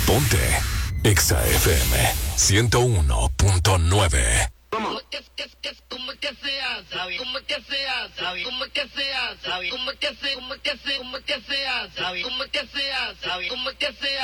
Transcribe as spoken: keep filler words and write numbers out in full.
Ponte Exa F M ciento uno punto nueve. ¿Cómo es que es que cómo es que se hace? ¿Cómo es que se hace? ¿Cómo es que se hace? ¿Cómo es que se cómo es que se cómo es que se hace? ¿Cómo es que se hace? ¿Cómo es que se